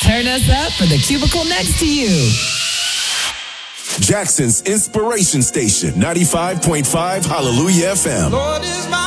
Turn us up for the cubicle next to you. Jackson's Inspiration Station, 95.5 Hallelujah FM. Lord is my